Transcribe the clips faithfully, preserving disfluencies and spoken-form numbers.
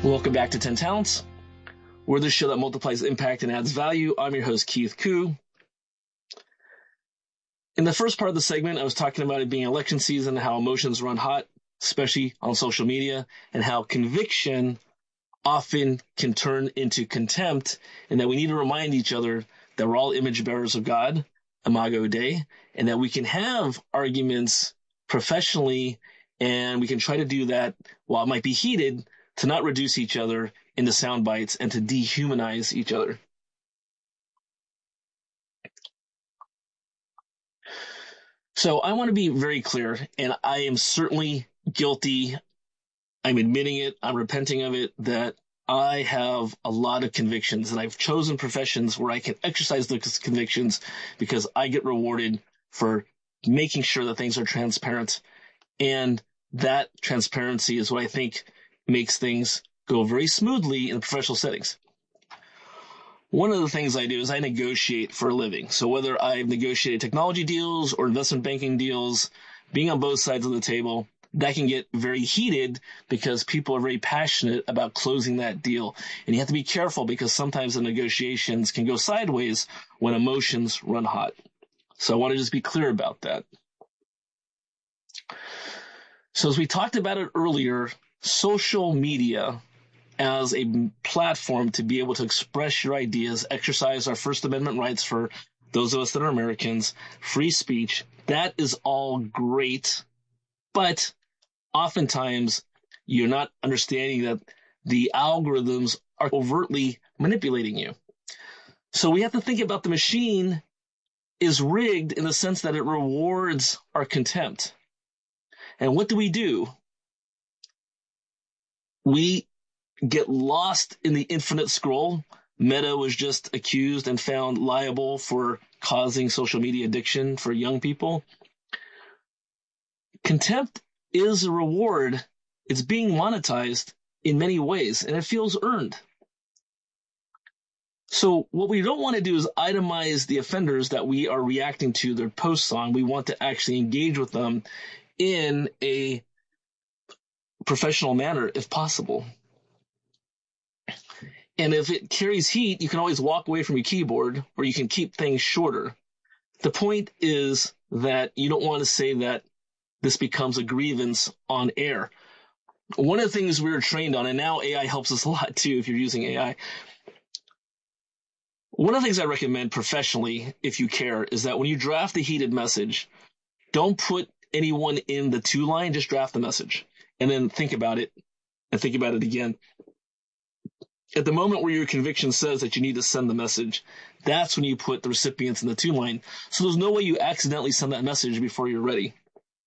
Welcome back to ten Talents. We're the show that multiplies impact and adds value. I'm your host, Keith Koo. In the first part of the segment, I was talking about it being election season, how emotions run hot, especially on social media, and how conviction often can turn into contempt, and that we need to remind each other that we're all image bearers of God, Imago Dei, and that we can have arguments professionally, and we can try to do that while it might be heated, to not reduce each other into sound bites and to dehumanize each other. So I want to be very clear, and I am certainly guilty. I'm admitting it. I'm repenting of it, that I have a lot of convictions, and I've chosen professions where I can exercise those convictions because I get rewarded for making sure that things are transparent. And that transparency is what I think makes things go very smoothly in professional settings. One of the things I do is I negotiate for a living. So whether I've negotiated technology deals or investment banking deals, being on both sides of the table, that can get very heated because people are very passionate about closing that deal. And you have to be careful because sometimes the negotiations can go sideways when emotions run hot. So I want to just be clear about that. So as we talked about it earlier, social media as a platform to be able to express your ideas, exercise our First Amendment rights for those of us that are Americans, free speech, that is all great. But oftentimes you're not understanding that the algorithms are overtly manipulating you. So we have to think about the machine is rigged in the sense that it rewards our contempt. And what do we do? We get lost in the infinite scroll. Meta was just accused and found liable for causing social media addiction for young people. Contempt is a reward. It's being monetized in many ways, and it feels earned. So what we don't want to do is itemize the offenders that we are reacting to their posts on. We want to actually engage with them in a professional manner if possible. And if it carries heat, you can always walk away from your keyboard, or you can keep things shorter. The point is that you don't want to say that this becomes a grievance on air. One of the things we were trained on, and now A I helps us a lot too if you're using A I. One of the things I recommend professionally, if you care, is that when you draft a heated message, don't put anyone in the to line, just draft the message. And then think about it, and think about it again. At the moment where your conviction says that you need to send the message, that's when you put the recipients in the to line. So there's no way you accidentally send that message before you're ready.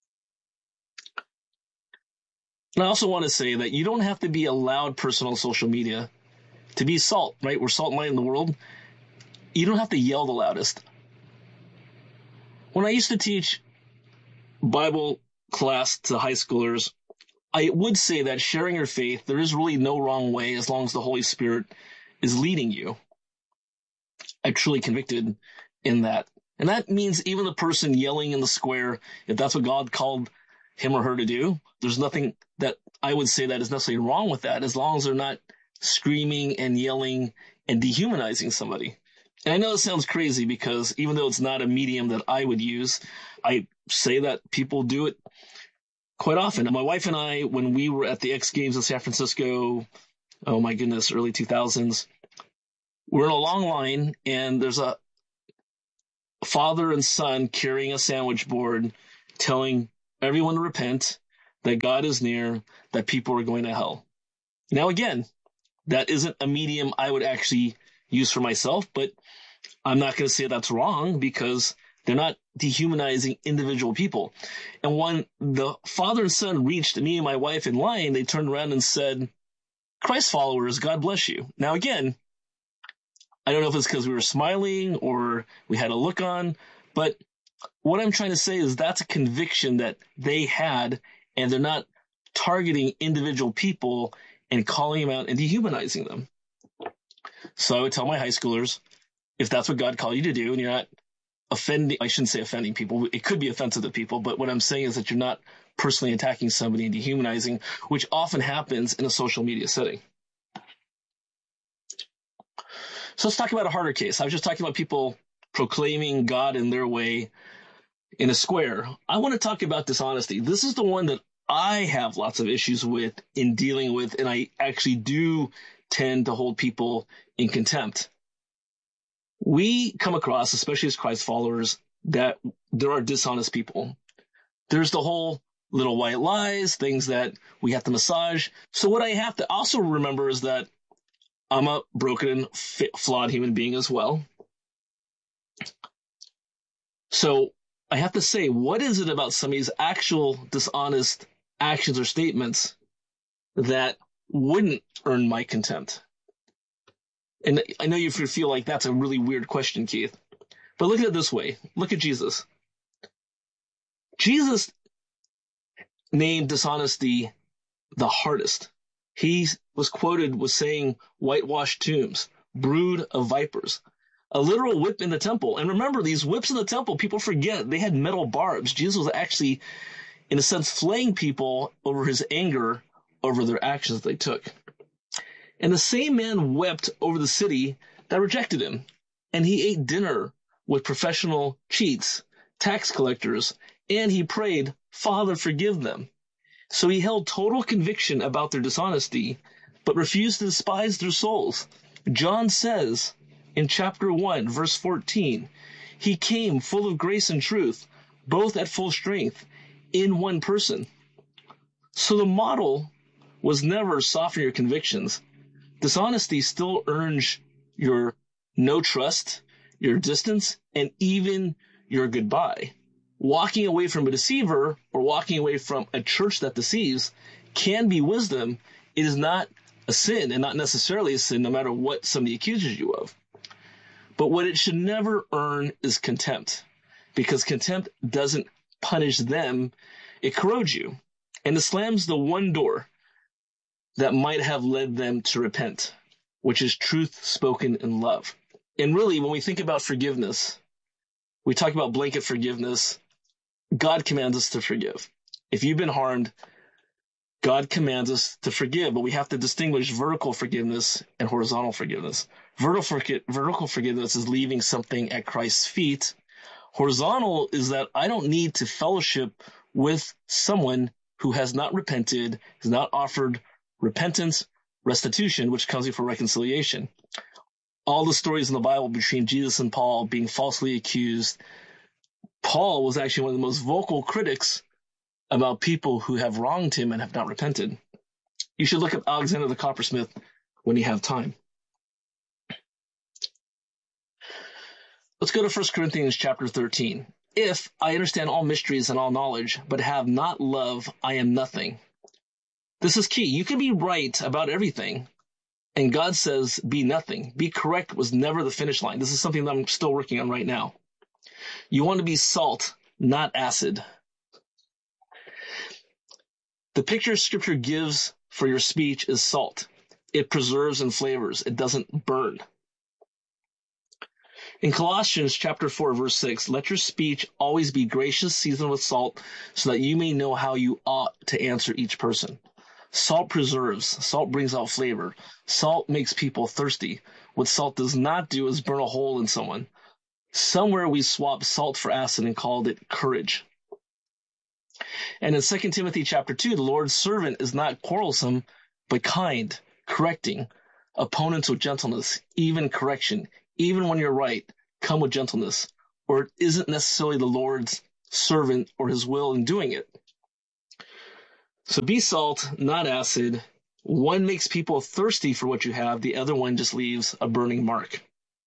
And I also want to say that you don't have to be a loud person on social media to be salt, right? We're salt and light in the world. You don't have to yell the loudest. When I used to teach Bible class to high schoolers, I would say that sharing your faith, there is really no wrong way as long as the Holy Spirit is leading you. I'm truly convicted in that. And that means even the person yelling in the square, if that's what God called him or her to do, there's nothing that I would say that is necessarily wrong with that, as long as they're not screaming and yelling and dehumanizing somebody. And I know it sounds crazy because even though it's not a medium that I would use, I say that people do it quite often. My wife and I, when we were at the X Games in San Francisco, oh my goodness, early two thousands, we're in a long line and there's a father and son carrying a sandwich board telling everyone to repent, that God is near, that people are going to hell. Now again, that isn't a medium I would actually use for myself, but I'm not going to say that's wrong because they're not dehumanizing individual people. And when the father and son reached me and my wife in line, they turned around and said, "Christ followers, God bless you." Now again, I don't know if it's because we were smiling or we had a look on, but what I'm trying to say is that's a conviction that they had, and they're not targeting individual people and calling them out and dehumanizing them. So I would tell my high schoolers, if that's what God called you to do and you're not offending, I shouldn't say offending people, it could be offensive to people, but what I'm saying is that you're not personally attacking somebody and dehumanizing, which often happens in a social media setting. So let's talk about a harder case. I was just talking about people proclaiming God in their way in a square. I want to talk about dishonesty. This is the one that I have lots of issues with in dealing with, and I actually do tend to hold people in contempt. We come across, especially as Christ followers, that there are dishonest people. There's the whole little white lies, things that we have to massage. So what I have to also remember is that I'm a broken, flawed human being as well. So I have to say, what is it about somebody's actual dishonest actions or statements that wouldn't earn my contempt? And I know you feel like that's a really weird question, Keith. But look at it this way. Look at Jesus. Jesus named dishonesty the hardest. He was quoted with saying, whitewashed tombs, brood of vipers, a literal whip in the temple. And remember, these whips in the temple, people forget, they had metal barbs. Jesus was actually, in a sense, flaying people over his anger over their actions they took. And the same man wept over the city that rejected him. And he ate dinner with professional cheats, tax collectors, and he prayed, Father, forgive them. So he held total conviction about their dishonesty, but refused to despise their souls. John says in chapter one, verse fourteen, he came full of grace and truth, both at full strength, in one person. So the model was never soften your convictions. Dishonesty still earns your no trust, your distance, and even your goodbye. Walking away from a deceiver or walking away from a church that deceives can be wisdom. It is not a sin, and not necessarily a sin no matter what somebody accuses you of. But what it should never earn is contempt, because contempt doesn't punish them, it corrodes you, and it slams the one door that might have led them to repent, which is truth spoken in love. And really, when we think about forgiveness, we talk about blanket forgiveness. God commands us to forgive. If you've been harmed, God commands us to forgive, but we have to distinguish vertical forgiveness and horizontal forgiveness. Vertical, vertical forgiveness is leaving something at Christ's feet. Horizontal is that I don't need to fellowship with someone who has not repented, has not offered repentance, restitution, which comes before reconciliation. All the stories in the Bible between Jesus and Paul being falsely accused, Paul was actually one of the most vocal critics about people who have wronged him and have not repented. You should look up Alexander the Coppersmith when you have time. Let's go to First Corinthians chapter thirteen. If I understand all mysteries and all knowledge, but have not love, I am nothing. This is key. You can be right about everything, and God says be nothing. Be correct was never the finish line. This is something that I'm still working on right now. You want to be salt, not acid. The picture Scripture gives for your speech is salt. It preserves and flavors. It doesn't burn. In Colossians chapter four, verse six, let your speech always be gracious, seasoned with salt, so that you may know how you ought to answer each person. Salt preserves. Salt brings out flavor. Salt makes people thirsty. What salt does not do is burn a hole in someone. Somewhere we swapped salt for acid and called it courage. And in Second Timothy chapter two, the Lord's servant is not quarrelsome, but kind, correcting, opponents with gentleness, even correction. Even when you're right, come with gentleness, or it isn't necessarily the Lord's servant or his will in doing it. So be salt, not acid. One makes people thirsty for what you have. The other one just leaves a burning mark.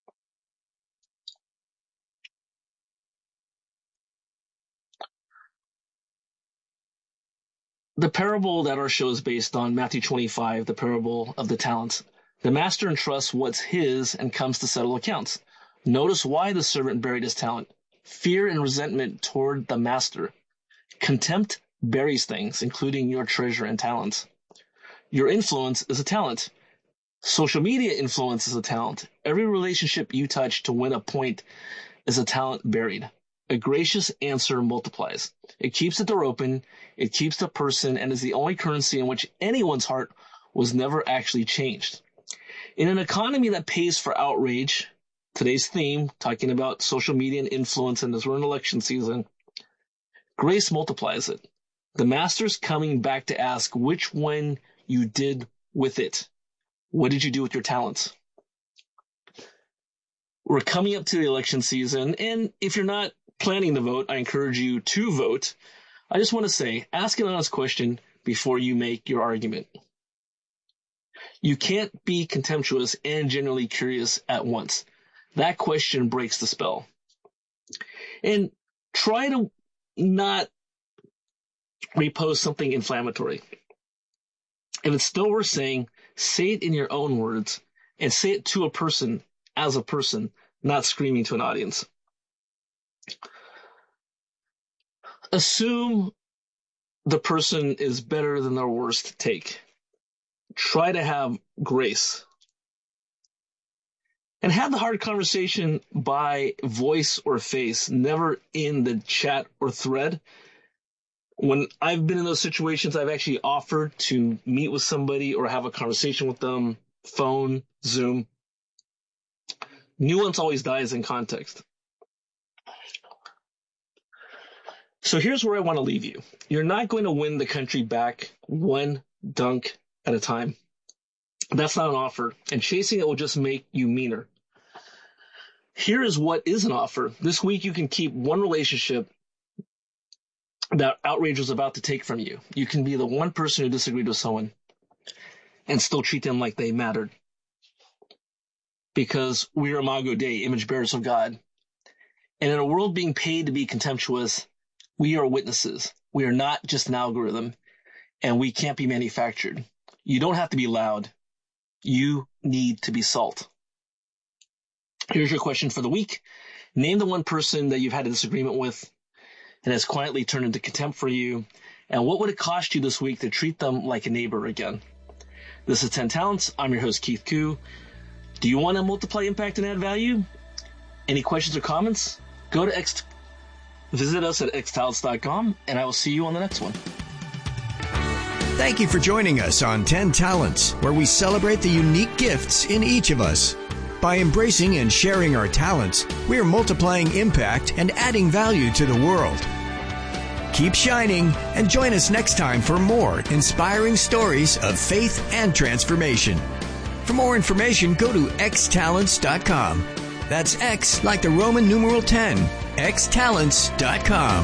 The parable that our show is based on, Matthew twenty-five, the parable of the talents. The master entrusts what's his and comes to settle accounts. Notice why the servant buried his talent. Fear and resentment toward the master. Contempt buries things, including your treasure and talents. Your influence is a talent. Social media influence is a talent. Every relationship you touch to win a point is a talent buried. A gracious answer multiplies. It keeps the door open, it keeps the person, and is the only currency in which anyone's heart was never actually changed. In an economy that pays for outrage, today's theme, talking about social media and influence, and as we're in election season, grace multiplies it. The master's coming back to ask which one you did with it. What did you do with your talents? We're coming up to the election season, and if you're not planning to vote, I encourage you to vote. I just want to say, ask an honest question before you make your argument. You can't be contemptuous and genuinely curious at once. That question breaks the spell. And try to not repost something inflammatory. If it's still worth saying, say it in your own words and say it to a person as a person, not screaming to an audience. Assume the person is better than their worst take. Try to have grace. And have the hard conversation by voice or face, never in the chat or thread. When I've been in those situations, I've actually offered to meet with somebody or have a conversation with them, phone, Zoom. Nuance always dies in context. So here's where I want to leave you. You're not going to win the country back one dunk at a time. That's not an offer, and chasing it will just make you meaner. Here is what is an offer. This week you can keep one relationship that outrage was about to take from you. You can be the one person who disagreed with someone and still treat them like they mattered. Because we are Imago Dei, image bearers of God. And in a world being paid to be contemptuous, we are witnesses. We are not just an algorithm, and we can't be manufactured. You don't have to be loud. You need to be salt. Here's your question for the week. Name the one person that you've had a disagreement with and has quietly turned into contempt for you, and what would it cost you this week to treat them like a neighbor again? This is ten Talents. I'm your host, Keith Koo. Do you want to multiply impact and add value? Any questions or comments? Go to X, visit us at x talents dot com, and I will see you on the next one. Thank you for joining us on ten Talents, where we celebrate the unique gifts in each of us. By embracing and sharing our talents, we are multiplying impact and adding value to the world. Keep shining and join us next time for more inspiring stories of faith and transformation. For more information, go to x talents dot com. That's X like the Roman numeral ten, x talents dot com.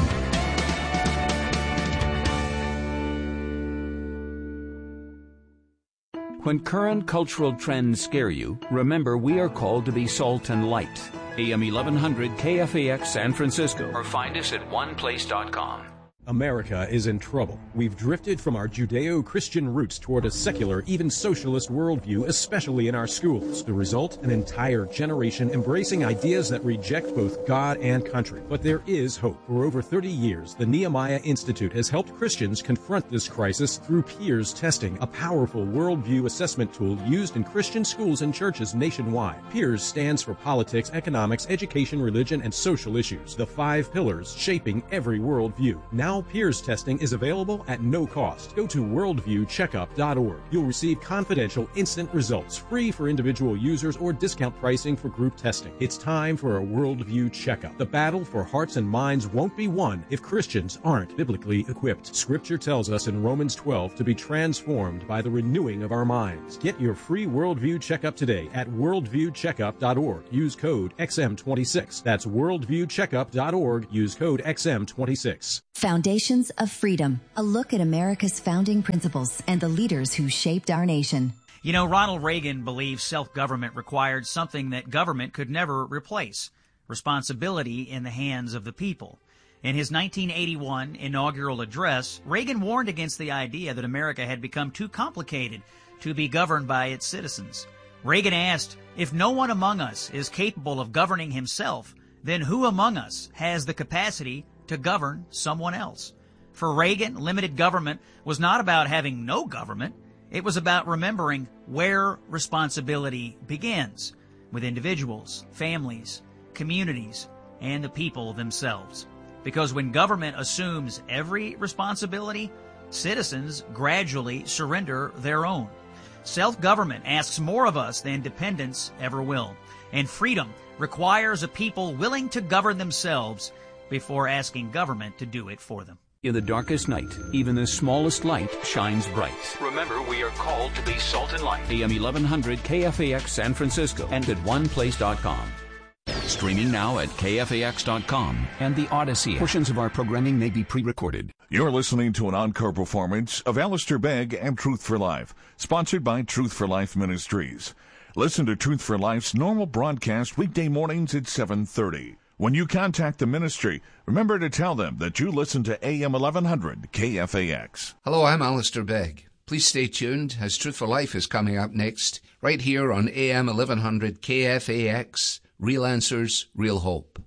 When current cultural trends scare you, remember we are called to be salt and light. A M eleven hundred K F A X San Francisco. Or find us at one place dot com. America is in trouble. We've drifted from our Judeo-Christian roots toward a secular, even socialist worldview, especially in our schools. The result? An entire generation embracing ideas that reject both God and country. But there is hope. For over thirty years, the Nehemiah Institute has helped Christians confront this crisis through peers testing, a powerful worldview assessment tool used in Christian schools and churches nationwide. Peers stands for politics, economics, education, religion, and social issues. The five pillars shaping every worldview. Now Peers testing is available at no cost. Go to worldview checkup dot org. You'll receive confidential, instant results, free for individual users or discount pricing for group testing. It's time for a worldview checkup. The battle for hearts and minds won't be won if Christians aren't biblically equipped. Scripture tells us in Romans twelve to be transformed by the renewing of our minds. Get your free worldview checkup today at worldview checkup dot org. Use code X M twenty-six. That's worldview checkup dot org. Use code X M twenty-six. Foundations of Freedom, a look at America's founding principles and the leaders who shaped our nation. You know, Ronald Reagan believed self-government required something that government could never replace: responsibility in the hands of the people. In his nineteen eighty-one inaugural address, Reagan warned against the idea that America had become too complicated to be governed by its citizens. Reagan asked, if no one among us is capable of governing himself, then who among us has the capacity to govern someone else? For Reagan, limited government was not about having no government. It was about remembering where responsibility begins, with individuals, families, communities, and the people themselves. Because when government assumes every responsibility, citizens gradually surrender their own. Self-government asks more of us than dependence ever will. And freedom requires a people willing to govern themselves before asking government to do it for them. In the darkest night, even the smallest light shines bright. Remember, we are called to be salt and light. A M eleven hundred K F A X San Francisco and at one place dot com. Streaming now at K F A X dot com and the Odyssey app. Portions of our programming may be pre-recorded. You're listening to an encore performance of Alistair Begg and Truth for Life, sponsored by Truth for Life Ministries. Listen to Truth for Life's normal broadcast weekday mornings at seven thirty. When you contact the ministry, remember to tell them that you listen to A M eleven hundred K F A X. Hello, I'm Alistair Begg. Please stay tuned as Truth for Life is coming up next, right here on A M eleven hundred K F A X. Real Answers, Real Hope.